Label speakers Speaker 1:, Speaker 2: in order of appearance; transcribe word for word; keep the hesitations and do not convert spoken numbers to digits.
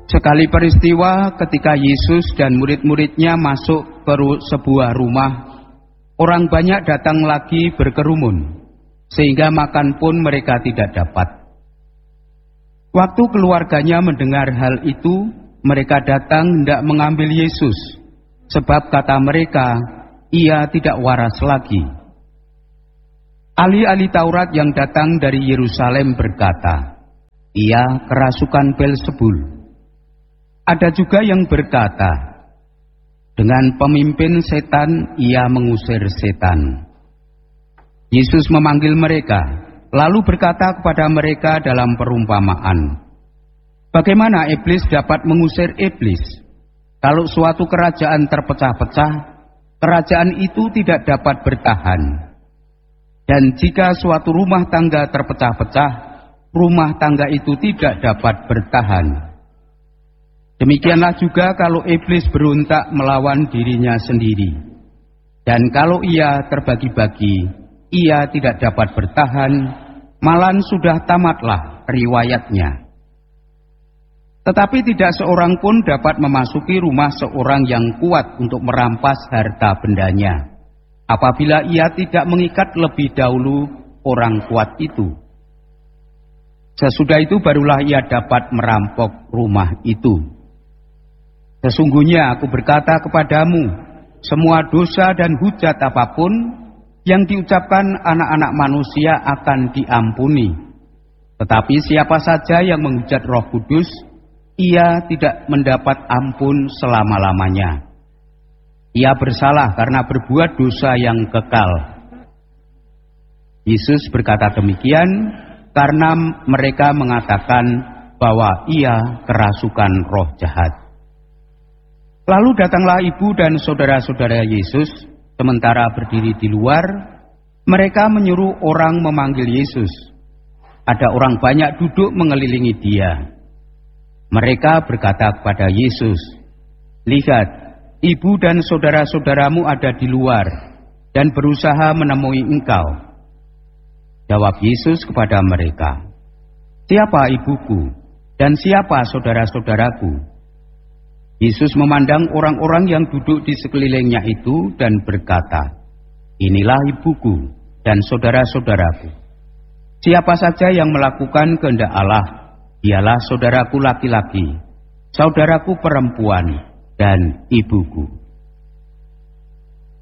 Speaker 1: Sekali peristiwa ketika Yesus dan murid-muridnya masuk ke sebuah rumah, orang banyak datang lagi berkerumun, sehingga makan pun mereka tidak dapat. Waktu keluarganya mendengar hal itu, mereka datang hendak mengambil Yesus, sebab kata mereka, ia tidak waras lagi. Ahli-ahli Taurat yang datang dari Yerusalem berkata, ia kerasukan Beelzebul. Ada juga yang berkata, dengan pemimpin setan ia mengusir setan. Yesus memanggil mereka, lalu berkata kepada mereka dalam perumpamaan, bagaimana iblis dapat mengusir iblis? Kalau suatu kerajaan terpecah-pecah, kerajaan itu tidak dapat bertahan. Dan jika suatu rumah tangga terpecah-pecah, rumah tangga itu tidak dapat bertahan. Demikianlah juga kalau iblis berontak melawan dirinya sendiri. Dan kalau ia terbagi-bagi, ia tidak dapat bertahan, malah sudah tamatlah riwayatnya. Tetapi tidak seorang pun dapat memasuki rumah seorang yang kuat untuk merampas harta bendanya, apabila ia tidak mengikat lebih dahulu orang kuat itu. Sesudah itu barulah ia dapat merampok rumah itu. Sesungguhnya aku berkata kepadamu, semua dosa dan hujat apapun yang diucapkan anak-anak manusia akan diampuni. Tetapi siapa saja yang menghujat Roh Kudus, ia tidak mendapat ampun selama-lamanya. Ia bersalah karena berbuat dosa yang kekal. Yesus berkata demikian karena mereka mengatakan bahwa ia kerasukan roh jahat. Lalu datanglah ibu dan saudara-saudara Yesus, sementara berdiri di luar, mereka menyuruh orang memanggil Yesus. Ada orang banyak duduk mengelilingi dia. Mereka berkata kepada Yesus, lihat, ibu dan saudara-saudaramu ada di luar, dan berusaha menemui engkau. Jawab Yesus kepada mereka, siapa ibuku, dan siapa saudara-saudaraku? Yesus memandang orang-orang yang duduk di sekelilingnya itu dan berkata, inilah ibuku dan saudara-saudaraku. Siapa saja yang melakukan kehendak Allah, dialah saudaraku laki-laki, saudaraku perempuan, dan ibuku.